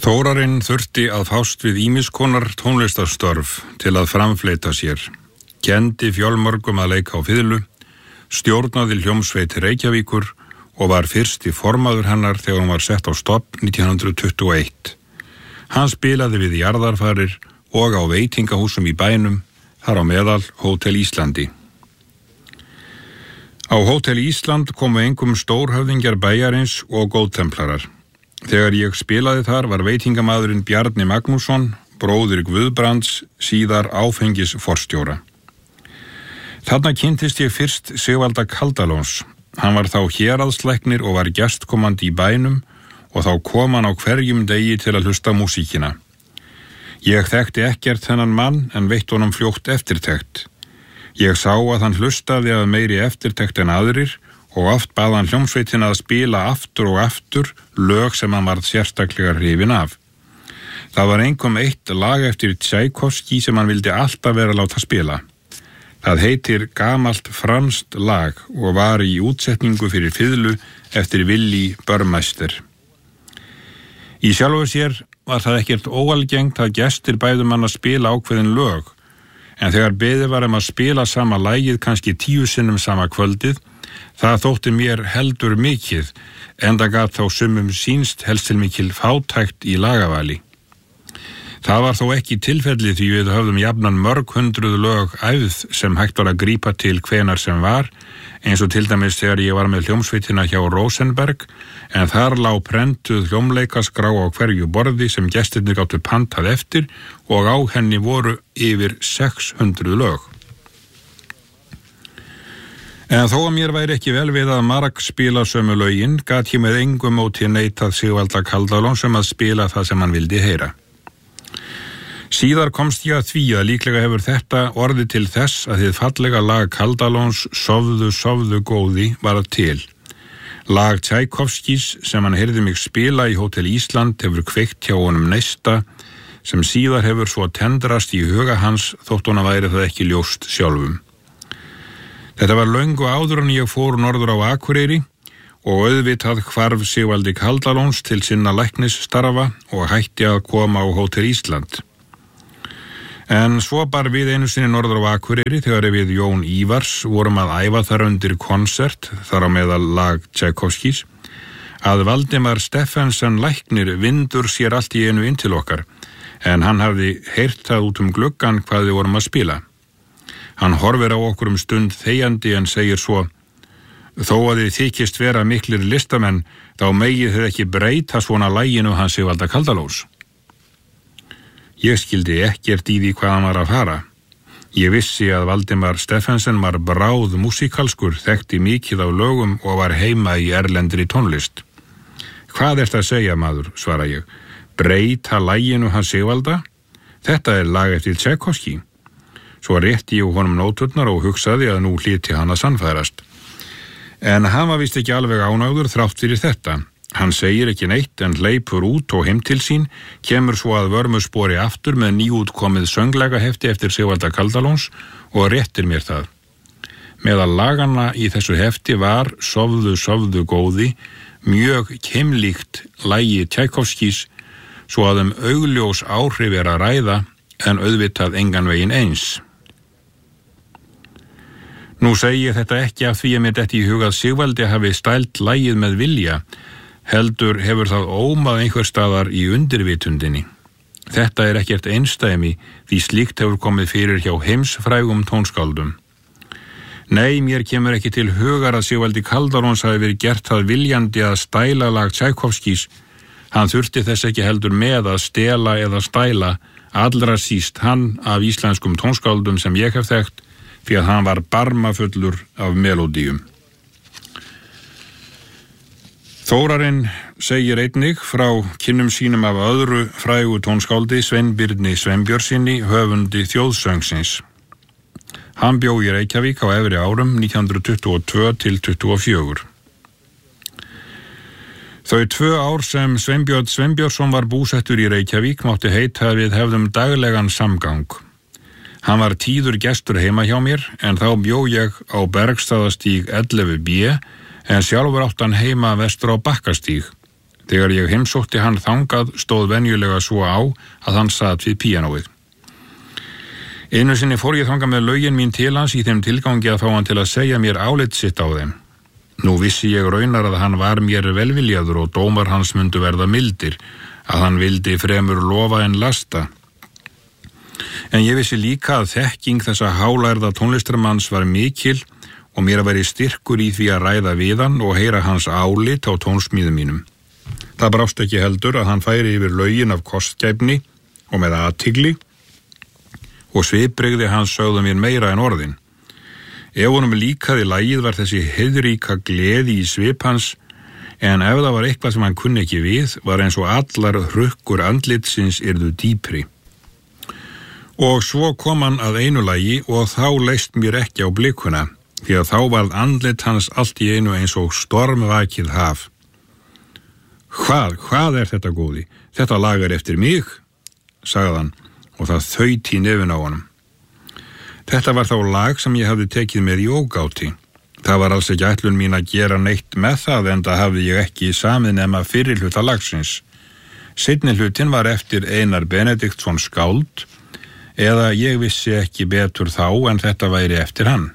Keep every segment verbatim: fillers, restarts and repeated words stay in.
Þórarinn þurfti að fást við ýmiss konar tónlistarstörf til að framfleyta sér, kenndi fjölmörgum að leika á fiðlu, stjórnaði hljómsveit Reykjavíkur og var fyrsti formaður hennar þegar hún var sett á stofn nítján hundruð tuttugu og eitt. Hann spilaði við jarðarfarir og á veitingahúsum í bænum, þar á meðal Hótel Íslandi. Á Hótel Ísland komu engum stórhöfðingjar bæjarins og góðtemplarar. Þegar ég spilaði þar var veitingamaðurinn Bjarni Magnússon, bróðir Guðbrands, síðar áfengisforstjóra. Þarna kynntist ég fyrst Sigvalda Kaldalóns. Hann var þá héraðslæknir og var gestkomandi í bænum og þá kom hann á hverjum degi til að hlusta músíkina. Ég þekkti ekkert þennan mann en veitt honum fljótt eftirtekt. Ég sá að hann hlustaði að meiri eftirtekt en aðrir og oft bað hann hljómsveitina að spila aftur og aftur lög sem hann varð sérstaklega hrifinn af. Það var einkum eitt lag eftir Tchaikovsky sem hann vildi alltaf vera að láta spila. Það heitir Gamalt franskt lag og var í útsetningu fyrir fiðlu eftir Willy Burmeister. Í sjálfu sér var það ekkert óalgengt að gestir bæðu mann að spila ákveðin lög, en þegar beðið var um að spila sama lagið kannski tíu sinnum sama kvöldið, það þótti mér heldur mikið, enda gat þá sumum sýnst helst til mikil fátækt í lagavali. Það var þó ekki tilfelli því við höfðum jafnan mörg hundruð lög æfð sem hægt var að grípa til hvenar sem var, eins og til dæmis þegar ég var með hljómsveitina hjá Rosenberg, en þar lá prentuð hljómleikaskrá á hverju borði sem gestirnir gáttu pantað eftir og á henni voru yfir sex hundruð lög. En þó að mér væri ekki vel við að marg spila sömu lögin, gat ég með engum móti neitað Sigvalda Kaldalón sem að spila það sem hann vildi heyra. Síðar komst ég að því að líklega hefur þetta orðið til þess að þið fallega lag Kaldalóns Sofðu, sofðu góði var til. Lag Tchaikovskys sem hann heyrði mig spila í Hótel Ísland hefur kveikt hjá honum neista sem síðar hefur svo tendrast í huga hans þótt hún að væri það ekki ljóst sjálfum. Þetta var löngu áður en ég fór norður á Akureyri og auðvitað hvarf Sigvaldi Kaldalóns til sinna læknisstarfa og hætti að koma á Hótel Ísland. En svo bar við einu sinni norður á Akureyri þegar við Jón Ívars vorum að æfa þar undir konsert, þar á meðal lag Tchaikovskys, að Valdimar Steffensen læknir vindur sér allt í einu inn til okkar, en hann hafði heyrt það út um gluggan hvað við vorum að spila. Hann horfir á okkur um stund þegjandi en segir svo: þó að þið þykist vera miklir listamenn, þá megið þið ekki breyta svona laginu hans Sigvalda Kaldalóns. Ég skildi ekkert í því hvað hann var að fara. Ég vissi að Valdimar Steffensen var bráð músíkalskur, þekkti mikið á lögum og var heima í erlendri tónlist. Hvað ert að segja, maður, svara ég. Breyta laginu hans Sigvalda? Þetta er lag eftir Tchaikovsky. Svo rétti ég honum nóturnar og hugsaði að nú hlyti hann að sannfærast. En hann var vist ekki alveg ánægður þrátt fyrir þetta. Hann segir ekki neitt en hleypur út og heim til sín, kemur svo að vörmuspori aftur með nýútkomið sönglegahefti eftir Sigvalda Kaldalóns og réttir mér það. Meðal laganna í þessu hefti var Sofðu, sofðu góði, mjög keimlíkt lagi Tchaikovskys, svo að um augljós áhrif er að ræða en auðvitað engan veginn eins. Nú segi ég þetta ekki af því að mér detti í hug að Sigvaldi hafi stælt lagið með vilja, heldur hefur það ómað einhver staðar í undirvitundinni. Þetta er ekkert einstæmi því slíkt hefur komið fyrir hjá heimsfrægum tónskáldum. Nei, mér kemur ekki til hugar að Sigvaldi Kaldalóns hafi verið gert það viljandi að stæla lag Tchaikovskys. Hann þurfti þess ekki heldur með að stela eða stæla, allra síst hann af íslenskum tónskáldum sem ég hef þekkt, því að hann var barmafullur af melódíum. Þórarinn segir einnig frá kynnum sínum af öðru frægu tónskáldi Sveinbirni Sveinbjörnssyni, höfundi þjóðsöngsins. Hann bjó í Reykjavík á efri árum nítján hundruð tuttugu og tvö til tuttugu og fjögur. Þau tvö ár sem Sveinbjörn Sveinbjörnsson var búsettur í Reykjavík mátti heita að við hefðum daglegan samgang. Hann var tíður gestur heima hjá mér en þá bjó ég á Bergstaðastíg ellefu B en sjálfur átt hann heima vestur á Bakkastíg. Þegar ég heimsótti hann þangað stóð venjulega svo á að hann sat við píanóið. Einu sinni fór ég þangað með lögin mín til hans í þeim tilgangi að fá hann til að segja mér álit sitt á þeim. Nú vissi ég raunar að hann var mér velviljaður og dómar hans mundu verða mildir, að hann vildi fremur lofa en lasta. En ég vissi líka að þekking þessa hálærða tónlistarmanns var mikil og mér væri styrkur í því að ræða við hann og heyra hans álit á tónsmíðum mínum. Það brást ekki heldur að hann færi yfir lögin af kostgæfni og með athygli og svipbrigði hans sögðu mér meira en orðin. Ef honum líkaði lagið var þessi heiðríka gleði í svip hans, en ef það var eitthvað sem hann kunni ekki við, var eins og allar hrukkur andlitsins yrðu dýpri. Og svo kom hann að einu lagi og þá leist mér ekki á blikuna, því að þá varð andlit hans allt í einu eins og stormvakið haf. Hvað, hvað er þetta góði? Þetta lag er eftir mig, sagði hann, og það þaut í nefin á honum. Þetta var þá lag sem ég hafði tekið með í ógáti. Það var alls ekki ætlun mín að gera neitt með það, en það hafði ég ekki samið nema fyrir hluta lagsins. Seinni hlutin var eftir Einar Benediktsson skáld, eða ég vissi ekki betur þá en þetta væri eftir hann.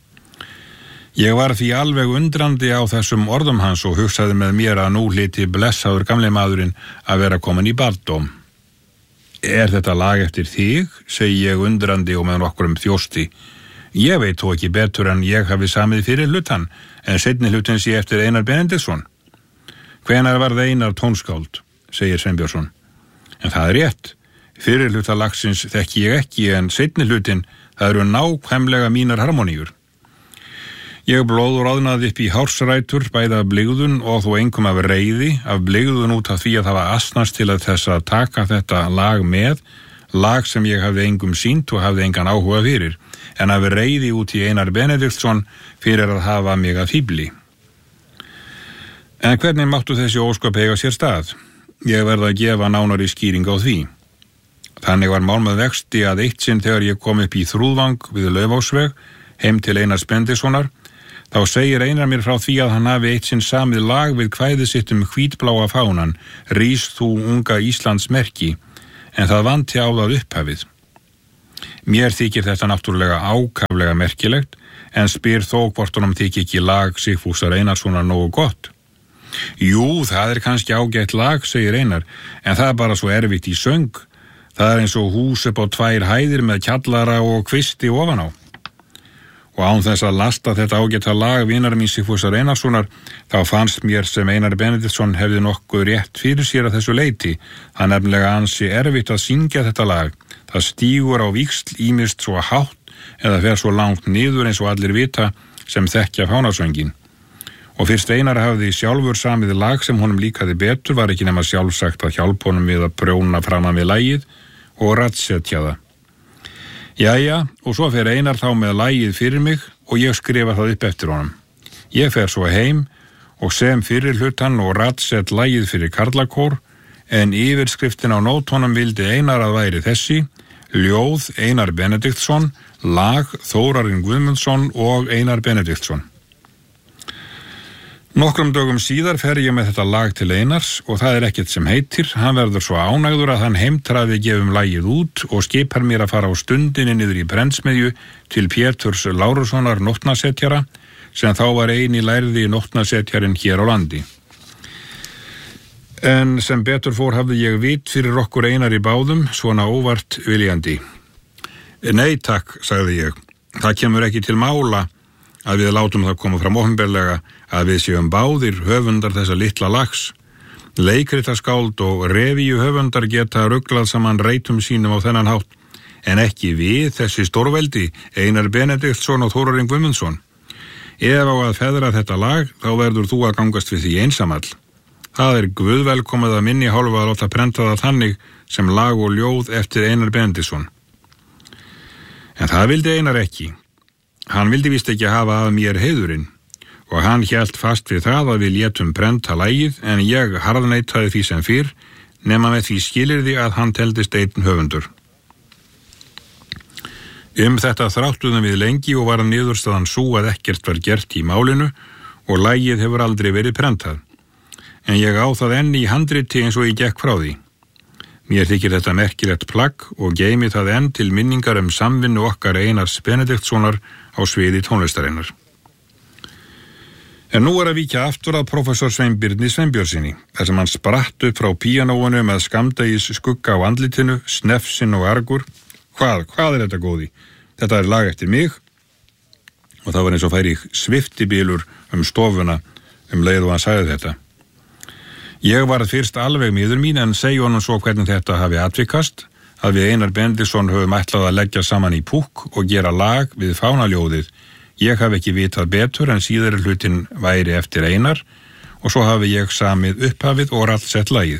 Ég var því alveg undrandi á þessum orðum hans og hugsaði með mér að nú hlyti blessaður gamli maðurinn að vera komin í barndóm. Er þetta lag eftir þig, segi ég undrandi og með nokkurum þjósti. Ég veit þó ekki betur en ég hafi samið fyrir hlutan, en seinni hlutin sé eftir Einar Benediktsson. Hvenær var það Einar tónskáld, segir Sveinbjörnsson. En það er rétt. Fyrir hluta lagsins þekki ég ekki, en seinni hlutin, það eru nákvæmlega mínar harmoníur. Ég blóður áðnaði upp í hársrætur, bæða af blygðun og þó einkum af reiði, af blygðun út af því að það var asnast til að þess að taka þetta lag með, lag sem ég hafði engum sýnt og hafði engan áhuga fyrir, en af reiði út í Einar Benediktsson fyrir að hafa mig að fíbli. En hvernig máttu þessi ósköp eiga sér stað? Ég verð að gefa nánari skýring á því. Þannig var mál með vexti að eitt sinn þegar ég kom upp í Þrúðvang við Laufásveg, heim til Einars Benediktssonar, þá segir Einar mér frá því að hann hafi eitt sinn samið lag við kvæðið sitt um hvítbláa fánan, Rís þú unga Íslands merki, en það vanti á það upphafið. Mér þykir þetta náttúrulega ákaflega merkilegt, en spyr þó hvort honum þykir ekki lag Sigfúsar Einarssonar nógu gott. Jú, það er kannski ágætt lag, segir Einar, en það er bara svo erfitt í söng. Það er eins og hús upp á tvær hæðir með kjallara og kvisti ofan á. Og án þess að lasta þetta ágæta lag vinar mín Sigfúsar Einarssonar, þá fannst mér sem Einar Benediktsson hefði nokkuð rétt fyrir sér að þessu leyti. Það nefnilega ansi erfitt að syngja þetta lag. Það stígur á víxl ýmist svo hátt eða fer svo langt niður eins og allir vita sem þekkja fánasöngin. Og fyrst Einar hafði sjálfur samið lag sem honum líkaði betur var ekki nema sjálfsagt að hjálpa honum við að prjóna framan við lagið og rattsetja það. Jæja, og svo fer Einar þá með lagið fyrir mig og ég skrifa það upp eftir honum. Ég fer svo heim og sem fyrir hlutan og rattsett lagið fyrir karlakór, en yfirskriftin á nótunum vildi Einar að væri þessi, ljóð Einar Benediktsson, lag Þórarinn Guðmundsson og Einar Benediktsson. Nokkrum dögum síðar fer ég með þetta lag til Einars og það er ekkert sem heitir. Hann verður svo ánægður að hann heimtraði gefum lagið út og skipar mér að fara á stundinni niður í prentsmiðju til Péturs Lárussonar nótnasetjara, sem þá var eini lærði nótnasetjarinn hér á landi. En sem betur fór hafði ég vit fyrir okkur Einar í báðum, svona óvart viljandi. Nei takk, sagði ég. Það kemur ekki til mála að við látum það koma fram opinberlega að við séum báðir höfundar þessa litla lags. Leikritaskáld og revíu höfundar geta ruglað saman reytum sínum á þennan hátt, en ekki við þessi stórveldi, Einar Benediktsson og Þórarinn Guðmundsson. Ef á að feðra þetta lag, þá verður þú að gangast við því einsamall. Það er guðvelkomið að minni hálfa að láta prenta það þannig sem lag og ljóð eftir Einar Benediktsson. En það vildi Einar ekki. Hann vildi víst ekki hafa að mér heiðurinn og hann hélt fast við það að við létum prenta lagið, en ég harðneitaði því sem fyrr, nema með því skilyrði að hann teldist einn höfundur. Um þetta þráttuðum við lengi og var niðurstaðan sú að ekkert var gert í málinu og lagið hefur aldrei verið prentað. en ég á það enn í handriti eins og ég gekk frá því. Mér þykir þetta merkilegt plagg og geymi það enn til minningar um samvinnu okkar Einars Benediktssonar á sviði tónlistarinnar. En nú er að víkja aftur að prófessor Sveinbirni Sveinbjörnsinni, þar sem hann spratt upp frá píanóinu með skammdegis skugga á andlitinu, snefsin og argur. Hvað, hvað er þetta góði? Þetta er lag eftir mig. Og það var eins og færi sviftibilur um stofuna um leið og hann sagði þetta. Ég var fyrst alveg miður mín en segi honum svo hvernig þetta hafi atvikast, að við Einar Benediktsson höfum ætlað að leggja saman í púkk og gera lag við fánaljóðið. Ég hafi ekki vitað betur en síðari hlutin væri eftir Einar og svo hafi ég samið upphafið og rallsett lagið.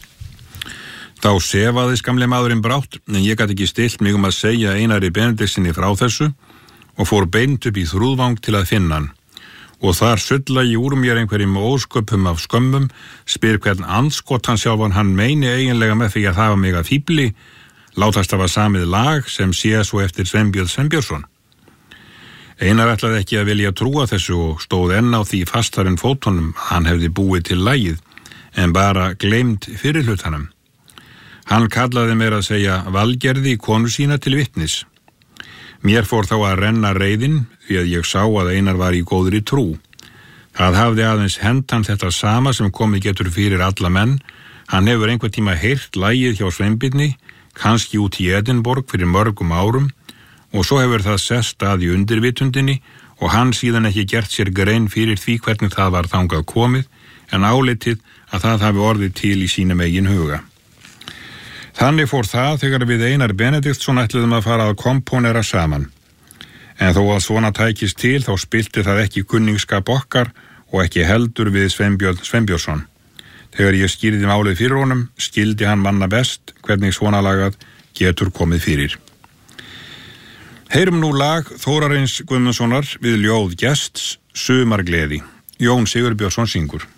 Þá sefaði gamli maðurinn brátt, en ég gat ekki stillt mig um að segja Einari Benediktsinni frá þessu og fór beint upp í Þrúðvang til að finna hann. Og þar sulla ég úr mér einhverjum ósköpum af skömmum, spyr hvern andskotan sjálfan hann meini eiginlega með því að hafa mig að fíbli, látast hafa samið lag sem sé svo eftir Sveinbjörn Sveinbjörnsson. Einar ætlaði ekki að vilja trúa þessu og stóð enn á því fastarinn fótunum að hann hefði búið til lagið, en bara gleymt fyrir hlutanum. Hann kallaði mér að segja Valgerði konu sína til vitnis. Mér fór þá að renna reiðin því að ég sá að Einar var í góðri trú. Það hafði aðeins hent hann þetta sama sem komið getur fyrir alla menn. Hann hefur einhver tíma heyrt lagið hjá Sveinbirni, kannski út í Edinborg fyrir mörgum árum, og svo hefur það sest að í undirvitundinni og hann síðan ekki gert sér grein fyrir því hvernig það var þangað komið, en álitið að það hafi orðið til í sínum eigin huga. Þannig fór það þegar við Einar Benediktsson ætluðum að fara að komponera saman. En þó að svona tækist til þá spilti það ekki kunningsskap okkar og ekki heldur við Sveinbjörn Sveinbjörnsson. Þegar ég skýrði málið fyrir honum, skildi hann manna best hvernig svona lagað getur komið fyrir. Heyrum nú lag Þórarins Guðmundssonar við ljóð Gests, Sumargleði. Jón Sigurbjörnsson syngur.